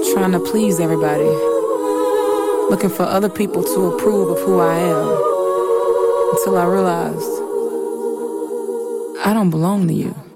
trying to please everybody, looking for other people to approve of who I am, until I realized I don't belong to you.